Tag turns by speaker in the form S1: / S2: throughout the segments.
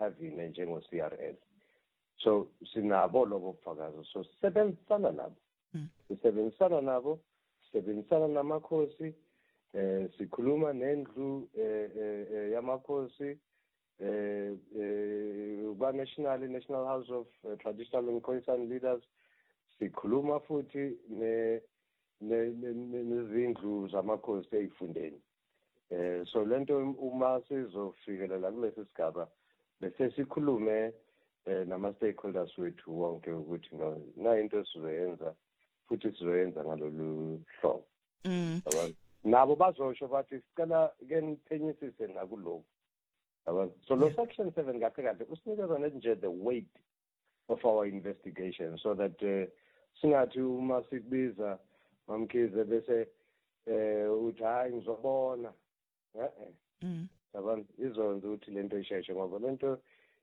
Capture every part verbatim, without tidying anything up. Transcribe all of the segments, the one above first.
S1: intervene njengo-C R S. So sinabo lobo bufakazi, so sisebenzisana nabo sisebenzisana nabo sisebenzisana namakhosi, eh sikhuluma nendlu eh yamakhosi eh ba national National House of uh, Traditional and Khoisan Leaders, sikhuluma futhi ne nezindlu zamakhosi ezifundeni. Eh so lento uma sizofikelela kulesi sigaba bese sikhulume nama stakeholders wethu wonke ukuthi na into esizoyenza futhi sizoyenza ngalolu hlobo.
S2: Mm.
S1: Nabo bazosho bathi sicela ke niphenyisise ngakuloko. So lo section seven kahle kahle usinikeza nje the weight of our investigation, so that uh, singathi uma sikubiza mamkhize bese eh uthi hayi ngizobona eh
S2: mm
S1: yabona izonza ukuthi lento isheshe ngoba lento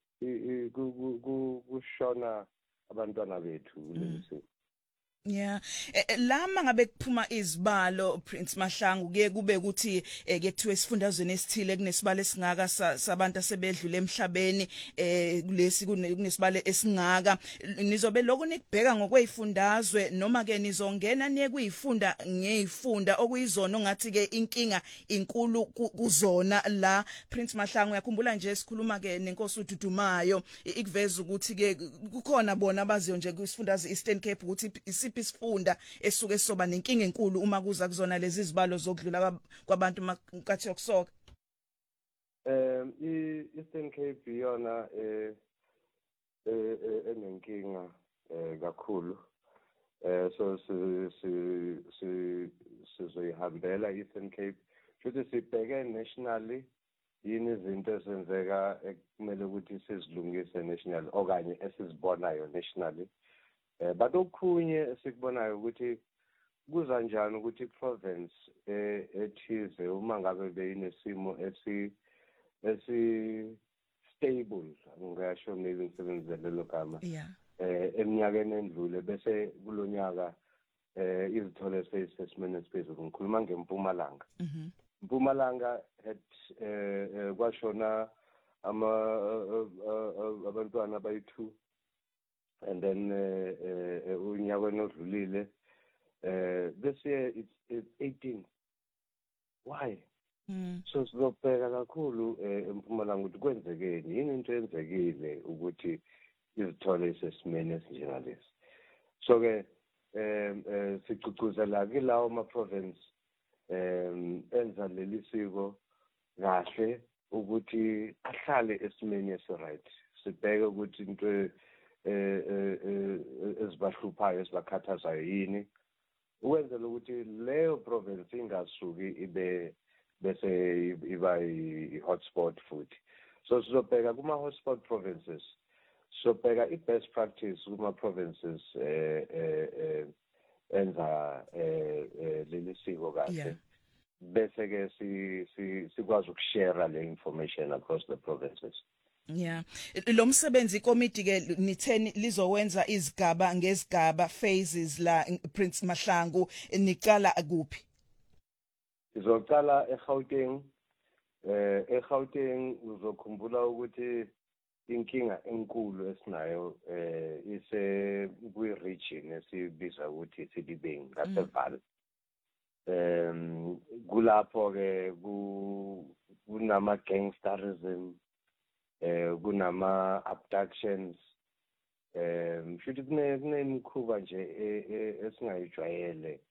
S1: kushona abantwana bethu lesi.
S2: Yeah, lama ngabe kuphuma izibalo Prince Mahlangu kuye kube ukuthi ke kuthiwe esifundazweni esithile kunesibalo esingaka sabantu asebedlule emhlabeni eh kulesi kunesibalo esingaka nizobe lokho nikubheka ngokwezifundazwe noma ke nizongena niye kuyifunda ngezifunda okuyizona ongathi ke inkinga inkulu kuzona la. Prince Mahlangu yakhumbula nje sikhuluma ke nenkosi uDudumayo ikuveza ukuthi ke kukhona bona abaziyo nje kwisifundazwe Eastern Cape ukuthi isiphi isifunda esuke soba nenkinga enkulu uma kuza kuzona lezi zibalo zokudlula kwabantu makathi yokusoka.
S1: Um i-Eastern Cape yona eh enenkinga kakhulu, eh so si si sizoyihambela Eastern Cape futhi sibheke nationally yini izinto ezenzeka ekumele ukuthi sizilungise national okanye esizibonayo nationally. Eh but okhunye sikubonayo ukuthi kuza njani ukuthi province eh ethize uma ngabe beyinesimo esi esi stable, ngisho maybe ngisebenzele lo gama eh eminyakeni endlule bese kulonyaka eh izithole seassessment esiphezulu. Ngikhuluma ngeMpumalanga.
S2: Mhm.
S1: Mpumalanga had eh kwashona ama abantwana abayi-two. And then unyakweni odlulile uh this year it's, it's eighteen. Why?
S2: Mm.
S1: So sizobheka kakhulu eMpumalanga ukuthi kwenzekeni yini into enzekile ukuthi izithole sesimene esinjengalesi. So ke um sicicuzela kilawo ama province um enza leli siko kahle ukuthi ahlale esimeni esi-right. Sibheke ukuthi into eh ezibahluphayo esibakhathazayo yini ukwenzela ukuthi leyo province ingasuki ibe bese iba i-hotspot futhi. So sizobheka kuma hotspot provinces, sobheka i-best practice kuma provinces eh eh enza eh leli siko kahle bese ke si sikwazi ukushare le information across the provinces.
S2: Yeah, lo msebenzi ikomiti ke nitheni lizowenza izigaba ngezigaba phases la Prince Mahlangu niqala kuphi?
S1: Izoqala eGauteng. Eh eGauteng uzokhumbula ukuthi inkinga enkulu esinayo eh ise kwi region esibiza ukuthi Sidibeng ngaseVaal. Em kulapho ke kunama gangsterism, eh kunama abductions, um futhi kunemikhuba nje esingayijwayele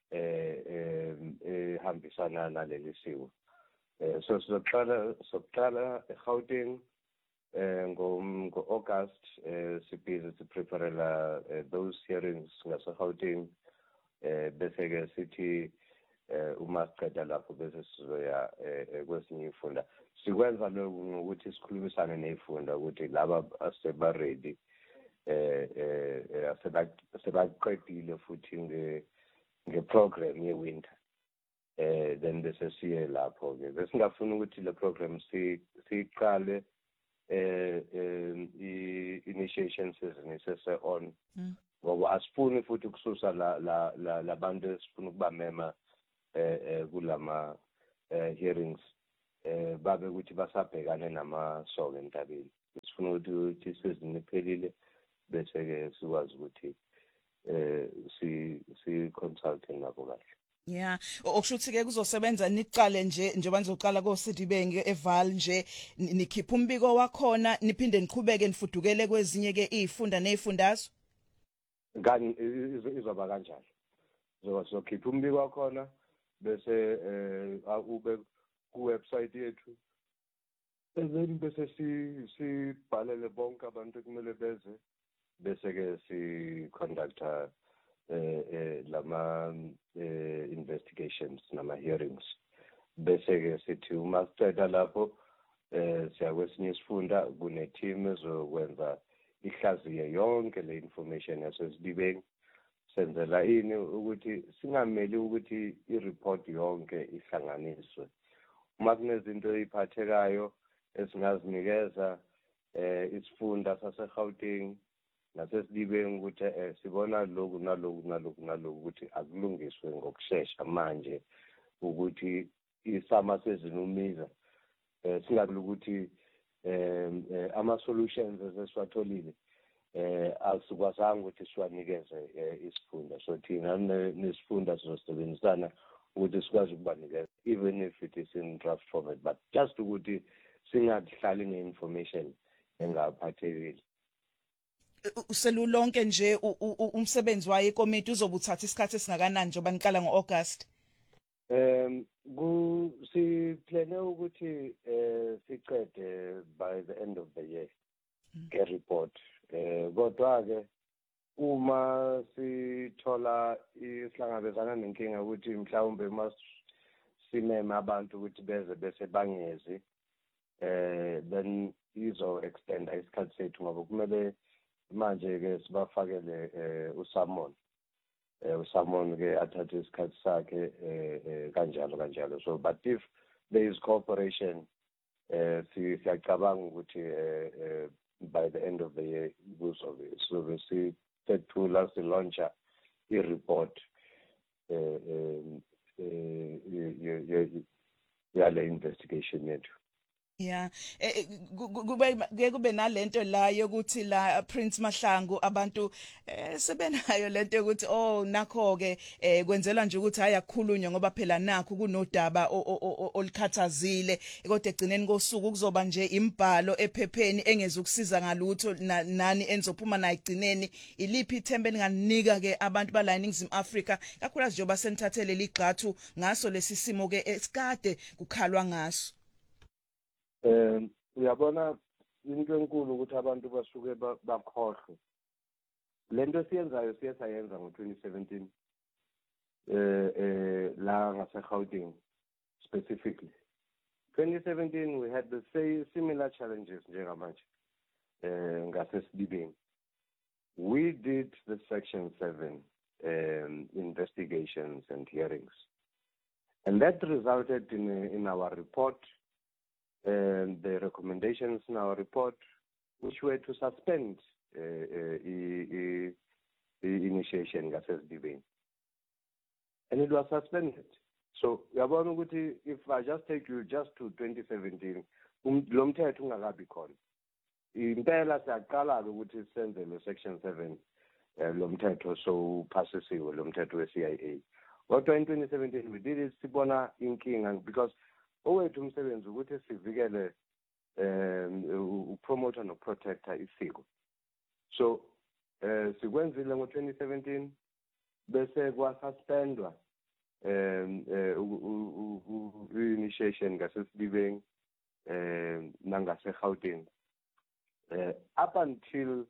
S1: eh ehambisana naleli siko. Eh so sizoqala sokuqala eGauteng eh ngo August eh sibhizi sipreparela those hearings ngaseGauteng eh bese ke sithi eh uma siqeda lapho bese sizoya kwesinye ifunda. Sikwenza lokho ngokuthi sikhulumisane nezifunda ukuthi laba aseba ready eh eh asebaqedile futhi nge ngeprogram ye-winter. Eh then bese siye lapho ke besingafuna ukuthi le program si siqale eh i-initiation season isese on ngoba asifuni futhi ukususa la la labantu esifuna ukubamema eh kulama hearings eh babe ukuthi basabhekane namasoka entabeni. sifuna ukuthi isizini iphelile bese ke sikwazi ukuthi eh si si consulte nabo kahle.
S2: Yeah, okusho ukuthi ke kuzosebenza niqale nje njengoba nizoqala ko Sidibenge eVal nje nikhipha umbiko wakhona niphinde niqhubeke nifudukele kwezinye ke izifunda nezifundazwe.
S1: Ngani izoba kanjalo. Zoba sokhipha umbiko wakhona bese eh ube ku website yethu. Then bese si sibhalele bonke abantu kumele beze bese ke si conducta eh eh lama eh investigations nama hearings bese ke sithi uma siceda lapho eh siyakwesinye isifunda kune team ezokwenza ihlaziye yonke le information yaseSidibeng senzela ini ukuthi singameli ukuthi i-report yonke ihlanganiswe uma kunezinto eziphathekayo esingazinikeza eh isifunda saseGauteng naseSidibeng ukuthi eh sibona lokhu nalokhu nalokhu nalokhu ukuthi akulungiswe ngokusheshsha manje ukuthi isama sezinumiza eh singabe ukuthi eh ama solutions esesiwatholile eh asikwazanga ukuthi siwanikeze isifunda so thina nesifunda sizosebenzisana ukuthi sikwazi ukubanikeza even if it is in draft format but just ukuthi singahlali neinformation engaphathekile.
S2: Uselulonke nje umsebenzi wayo ikomiti uzobuthatha isikhathi esingakanani njengoba niqala ngoAugust?
S1: Um ku si plane ukuthi eh siqede by the end of the year ke report eh kodwa ke uma sithola isihlangabezana nenkinga ukuthi mhlawumbe mas simeme abantu ukuthi beze bese bangezi eh then izo extend isikhathi sethu ngoba kumele manje ke sibafakele eh uSamon eh uSamon ke athathe isikhathi sakhe eh kanjalo kanjalo so but if there is cooperation eh siyacabanga ukuthi eh by the end of the year kuzobe so we sethula si launcher i report eh eh yale investigation yethu.
S2: Yeah, kube kube nalento la yokuthi la Prince Mahlangu abantu sebenayo lento yokuthi oh nakho ke kwenzelwa nje ukuthi haya kukhulunywa ngoba phela nakho kunodaba olikhathazile kodwa egcineni kosuku kuzoba nje imbhalo ephepheni engeza ukusiza ngalutho nani enzophuma na egcineni iliphi ithembe elinganika ke abantu bala eNingizimu Afrika kakhulukazi njengoba senithathele ligqathu ngaso lesisimo ke esikade kukhalwa ngaso.
S1: Eh uyabona into enkulu ukuthi abantu basuke bakhohlwe lento siyenzayo siyayenza ngo twenty seventeen eh eh la ngaseGauteng specifically twenty seventeen we had the same similar challenges njengamanje eh ngaseSidibeng we did the section seven um investigations and hearings and that resulted in in our report and the recommendations in our report, which were to suspend uh, uh, the, the initiation ngaseSidibeng. And it was suspended. So, if I just take you just to twenty seventeen, lo mthetho ungakabi khona. Impela siyaqala ukuthi senze lo section seven lo mthetho so passisiwe lo mthetho we-C I A. Kodwa in twenty seventeen we did it sibona inkinga because owethu umsebenzi ukuthi sivikele um upromoter no protector isiko so eh sikwenzile ngo twenty seventeen bese kwa suspendwa um initiation ngaseSidibeng um nangaseGauteng eh up until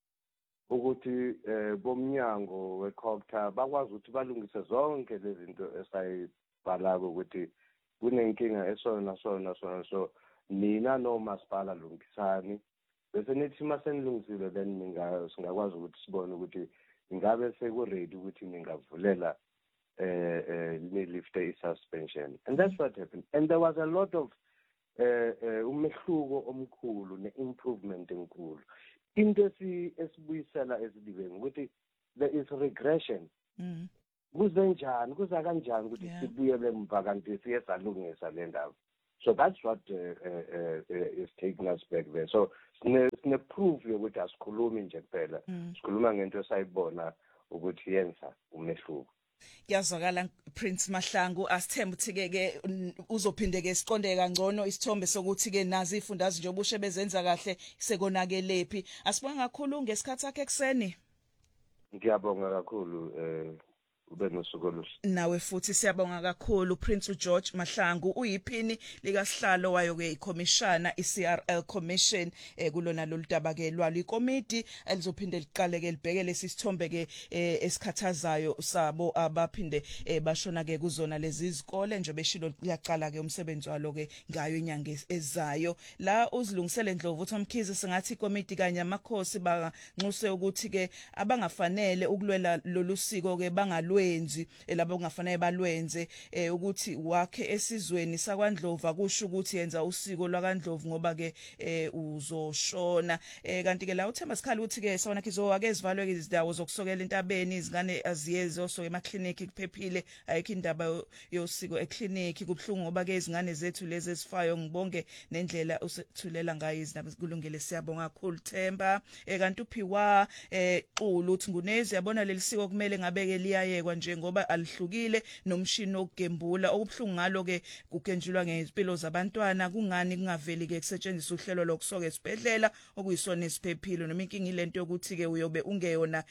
S1: ukuthi bomnyango weCogta bakwazi ukuthi balungise zonke lezi zinto esayibhalako ukuthi kunenkinga esona sona sona so nina no masipala lungisani bese nithi masenilungisile then ninga singakwazi ukuthi sibone ukuthi ingabe seku ready ukuthi ningavulela eh eh lift a suspension and that's what happened and there was a lot of eh umehluko omkhulu ne-improvement enkulu into esibuyisela eSidibeng ukuthi there is regression kuzenjani kuza kanjani ukuthi sibuyele emva kanti siyesalungisa le ndawo So that's what uh, uh, uh, is taking us back there. So sine proof yokuthi asikhulumi nje kuphela, sikhuluma ngento esayibona ukuthi yenza umehluko.
S2: Kuyazwakala Prince Mahlangu, asithemba ukuthi ke ke uzophinde ke siqonde kangcono isithombe sokuthi ke nazi ifundazi nje obushe bezenza kahle sekonakelepi. Asibonga kakhulu ngesikhathi sakhe ekseni.
S1: Ngiyabonga kakhulu eh ube nosuku oluhle.
S2: Nawe futhi siyabonga kakhulu Prince George Mahlangu, uyiphini likasihlalo wayo ke iCommissioner iC R L Commission eh kulona loludaba ke lwalo ikomiti elizophinde liqale ke libheke lesithombe ke esikhathazayo sabo abaphinde bashona ke kuzona lezi izikole nje beshilo kuyaqala ke umsebenzi walo ke ngayo inyanga ezayo. La uzilungisele Ndlovu uThomkhize singathi ikomiti kanye amakhosi banxuse ukuthi ke abangafanele ukulwela lolusiko ke bangalwe wenzi labo kungafanele balwenze ukuthi wakhe esizweni sakwaNdlovu akusho ukuthi yenza usiko lwakaNdlovu ngoba ke uzoshona. Kanti ke la uThemba Sikhali uthi ke sawona kizowake ezivalwe ke izindawo zokusokela intabeni, izingane aziyezi osoke emakliniki kuphephile, ayikho indaba yosiko ekliniki kubhlungu ngoba ke izingane zethu lezi ezifayo. Ngibonge nendlela usethulela ngayo izindaba zikulungele, siyabonga kakhulu Themba. Kanti uphiwa Xulu uthi ngunezi yabona lelisiko kumele ngabe ke liyayekwa njengoba alihlukile nomshini okugembula okubhlungu ngalo ke kukenjulwa ngezimpilo zabantwana. Kungani kungaveli ke kusetshenziswa uhlelo lokusoka esibhedlela okuyisona esiphephile noma inkingi ilento yokuthi ke uyobe ungeyona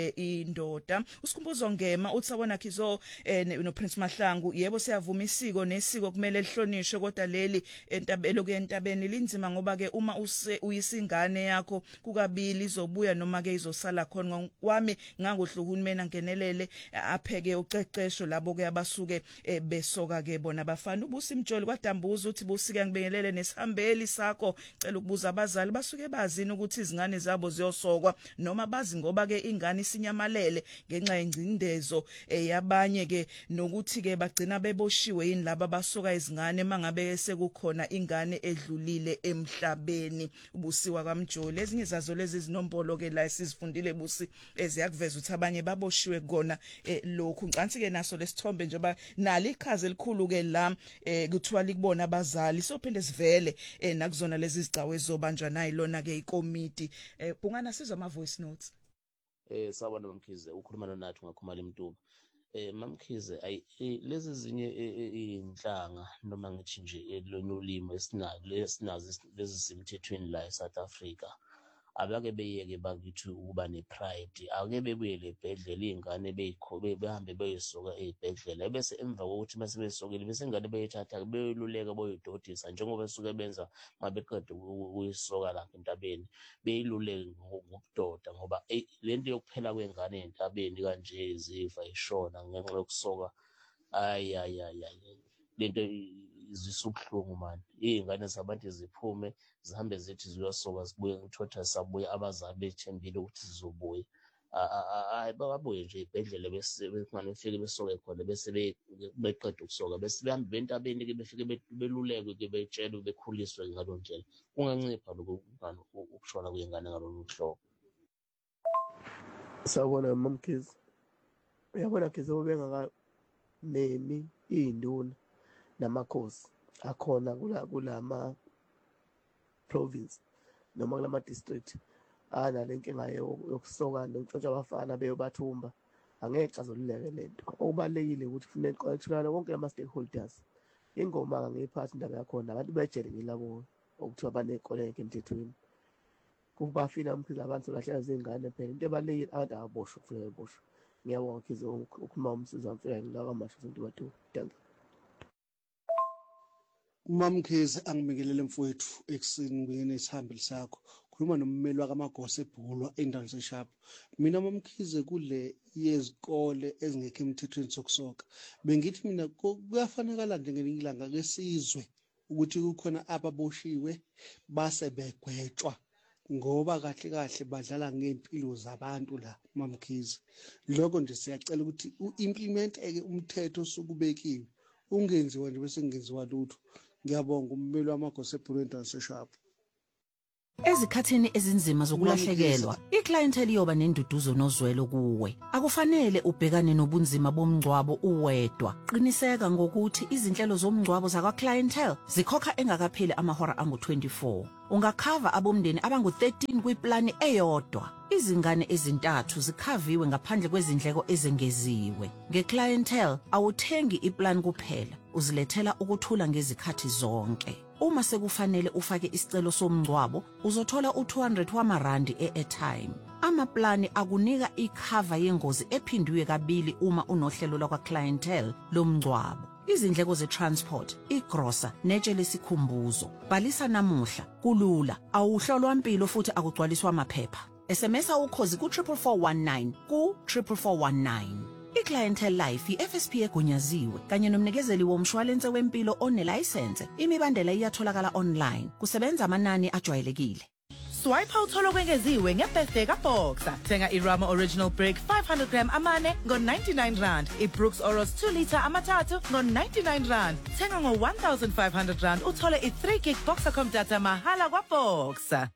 S2: indoda. Usikhumbuzo ngema uthi sabona khizo no Prince Mahlangu, yebo siyavuma isiko nesiko kumele lihlonishwe kodwa leli entabelo ke entabeni linzima ngoba ke uma uyisingane yakho kukabili izobuya noma ke izosala khona. Kwami ngangohluhulumeni angenelele apheke ucecesho labo ke abasuke besoka ke bona bafana. Ubusi Mjoli kwadambuza uthi busike ngibingelele nesihambeli sakho, cela ukubuza abazali basuke bazini ukuthi izingane zabo ziyosokwa noma bazi ngoba ke ingane isinyamalele ngenxa yengcindezo yabanye ke nokuthi ke bagcina beboshiwe yini laba basoka izingane mangabe sekukhona ingane edlulile emhlabeni. Ubusiwa kaMjoli ezinye zazo lezi zinombolo ke la sizifundile busi eziyakuveza ukuthi abanye baboshiwe kona lokhu. Ncansi ke naso lesithombe njengoba nali ikhaze elikhulu ke la kuthiwa likubona abazali sophinde sivele nakuzona lezi izigcawu ezobanjwa nayilona ke ikomiti. Bungana sizwa ama voice notes.
S3: Eh sawona Mamkhize ukhuluma nathi ngakhumala imtuba. Eh Mamkhize ay lezi zinye inhlanga noma ngithi nje lolimo esinalo lesinazo lezi simthethweni la eSouth Africa abake beyeke bakithi ukuba nepride, ake bebuyele ebhedlela izingane beyikhobe behambe beyisoka ezibhedlela bese emva kokuthi bese besokile bese ingane beyithatha beyiluleka boyidodisa njengoba besuke benza mabeqeda ukuyisoka lapha entabeni beyiluleke ngokudoda ngoba lento yokuphela kwengane entabeni kanje izifa ishona ngenxa yokusoka. Ay ay ay lento izisubhlungu manje. Izingane zabantu ziphume zihambe zithi ziyosoka zibuye ngithotha sabuye abazali bethembile ukuthi zizobuya. Hayi babuye nje ebhedlela bese befana befike besoke khona bese beqeda ukusoka bese behambe bentabeni ke befike beluleke ke betshela bekhuliswe ngalo ndlela. Kungancipha lokho ukushona kwengane ngalolu hlobo.
S4: Sawubona Mamkhize. Uyabona Khize obengaka nemi induna namakhosi akhona kula kulama province noma kulama district ana lenkinga yokusoka nokuntshontsha abafana beyobathumba angeke xazoluleke lento. Okubalekile ukuthi kufanele kuxoxisane wonke ama stakeholders. Ingoma ngiyiphathi indaba yakhona abantu bejele ngilabo ukuthiwa banekole emthethweni kubafina Mkhize abantu lahlela zingane phela into ebalekile abantu ababoshwe kufanele boshwe. Ngiyabonga Khize ukukhuluma umsiza mfika ngilaka amasho sonke bathu. Thank you.
S5: Mamkhize angibingelele mfowethu eksini ngene isihambeli sakho khuluma nommeli wakamagosa ebhulwa endaweni seshapho. Mina Mamkhize kule yezikole ezingekho emthethweni sokusoka bengithi mina kuyafanekala nje ngelinye ilanga ke sizwe ukuthi kukhona ababoshiwe base begwetshwa ngoba kahle kahle badlala ngempilo zabantu la Mamkhize. Lokho nje siyacela ukuthi uimplement eke umthetho sokubekiwe ungenziwa nje bese kungenziwa lutho. Ngiyabonga ummeli wamagosa ebhulwa endaweni seshapho.
S6: Ezikhathini ezinzima zokulahlekelwa, iclientele iyoba nenduduzo nozwelo kuwe. Akufanele ubhekane nobunzima bomngcwabo uwedwa. Qiniseka ngokuthi izinhlelo zomngcwabo zakwa clientele zikhokha engakapheli amahora angu twenty-four. Ungakhava abomndeni abangu thirteen kwiplani eyodwa. Izingane ezintathu zikhaviwe ngaphandle kwezindleko ezengeziwe. Ngeclientele awuthengi iplan kuphela, uzilethela ukuthula ngezikhathi zonke. Uma sekufanele ufake isicelo somngcwabo, uzothola u two hundred wamarandi e-airtime. Amaplani akunika ikhava yengozi ephindwe kabili uma unohlelo lwakwa clientele lomngcwabo. Izindleko ze-transport, igrosa, netshe lesikhumbuzo. Bhalisa namuhla, kulula, awuhlolwa impilo futhi akugcwaliswa amaphepha. S M S ukhozi ku four four one nine ku four four one nine. I-Clientele Life i-F S P egunyaziwe kanye nomnikezeli womshwalense wempilo onelicense. Imibandela iyatholakala online. Kusebenza amanani ajwayelekile.
S7: Swipe uthola okwengeziwe ngebirthday kaBoxer. Thenga iRama Original Brick five hundred gram amane ngo ninety-nine rand. iBrooks Oros two liter amathathu ngo ninety-nine rand. Thenga ngo one thousand five hundred rand uthole i three gig Boxercom data mahala kwaBoxer.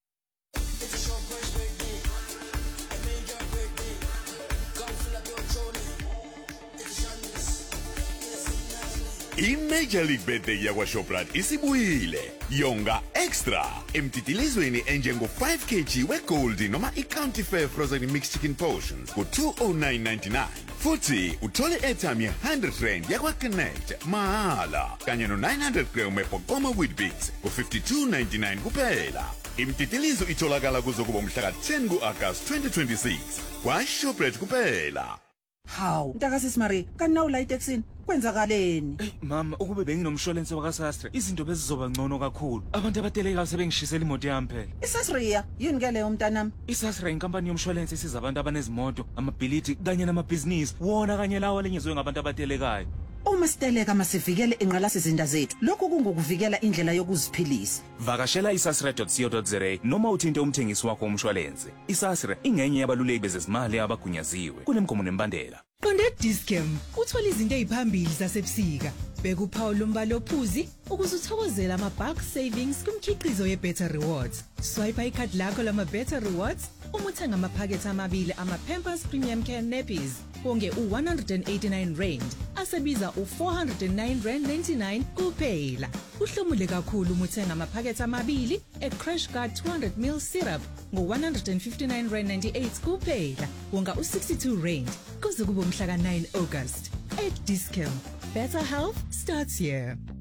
S8: I-Major League Birthday yakwa Shoprite isibuyile. Yonga extra emtitilizweni enjengo five kilograms wegold noma i-County Fair frozen mixed chicken portions ku two oh nine ninety-nine. Futhi uthole airtime ya one hundred rand yakwa Connect mahala kanye no nine hundred gram wePokoma wheat bix ku fifty-two ninety-nine kuphela. Imtitilizo itholakala kuzokuba umhla ka ten ku-August twenty twenty-six kwa Shoprite kuphela.
S6: Hawu, ntakasisi Marie, kana ula itaxini kwenzakaleni?
S9: Hey mama, ukube benginomshwalense wakwaSastre, izinto bezizoba ngcono kakhulu. Abantu abateleka sebengishisela imoto yami phela.
S6: iSasria, yini ke leyo mntanami?
S9: iSastre inkampani yomshwalense isiza abantu abanezimoto, amabhilidi kanye namabhizinisi, wona kanye lawo lenyezwe ngabantu abatelekayo.
S6: Uma siteleka masivikele inqalasizinda zethu. Lokhu kungokuvikela indlela yokuziphilisa.
S9: Vakashela isasre dot co dot za noma uthinte umthengisi wakho womshwalense. iSastre ingenye yabaluleki bezezimali abagunyaziwe kunemgomo nembandela.
S10: Qonde Discam, uthola izinto eziphambili zasebusika. Beka uphawu lombala ophuzi ukuze uthokozele ama-bulk savings kumkhiqizo ye-Better Rewards. Swipe ikhadi lakho lama-Better Rewards uma uthenga amaphakethe amabili ama-Pampers Premium Care Nappies. Konge u one hundred eighty-nine rand, asebiza u four hundred nine rand ninety-nine kuphela. Uhlomule kakhulu uma uthenga amaphakethe amabili e-Crash Guard two hundred milliliters syrup ngo one hundred fifty-nine rand ninety-eight kuphela. Wonga u sixty-two rand. Kuze kube umhla ka nine August. At Discount, better health starts here.